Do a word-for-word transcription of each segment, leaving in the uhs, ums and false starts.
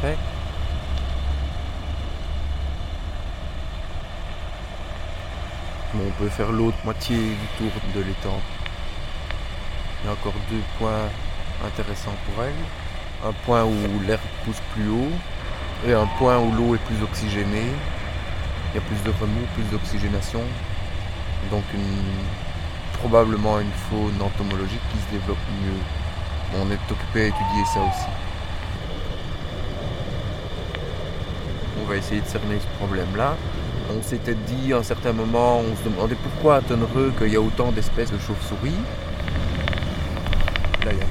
après. Bon, on peut faire l'autre moitié du tour de l'étang. Il y a encore deux points intéressants pour elle. Un point où l'herbe pousse plus haut et un point où l'eau est plus oxygénée. Il y a plus de remous, plus d'oxygénation. Donc une, probablement une faune entomologique qui se développe mieux. On est occupé à étudier ça aussi. On va essayer de cerner ce problème-là. On s'était dit à un certain moment, on se demandait pourquoi à Tonnereux qu'il y a autant d'espèces de chauves-souris. Là, il y a...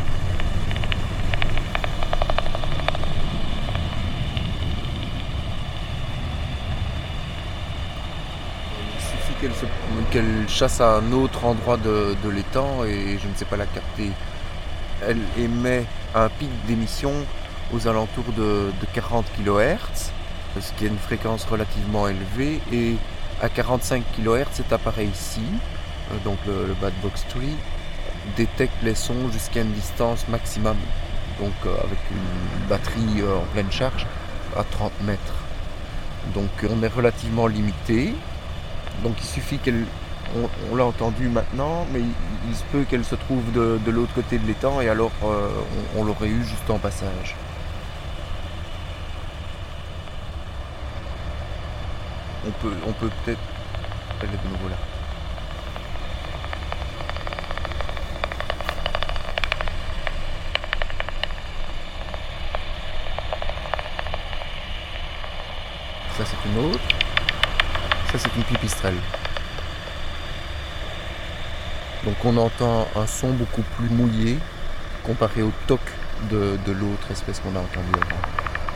Il suffit qu'elle, se... qu'elle chasse à un autre endroit de, de l'étang et je ne sais pas la capter. Elle émet un pic d'émission aux alentours de, de quarante kilohertz, ce qui est une fréquence relativement élevée, et à quarante-cinq kilohertz, cet appareil-ci, donc le, le Bad Box Tree, détecte les sons jusqu'à une distance maximum, donc euh, avec une batterie euh, en pleine charge à trente mètres. Donc on est relativement limité, donc il suffit qu'elle... On, on l'a entendu maintenant, mais il, il se peut qu'elle se trouve de, de l'autre côté de l'étang et alors euh, on, on l'aurait eu juste en passage. On peut, on peut peut-être... Elle est de nouveau là. Ça c'est une autre. Ça c'est une pipistrelle. Donc on entend un son beaucoup plus mouillé comparé au toc de, de l'autre espèce qu'on a entendu avant.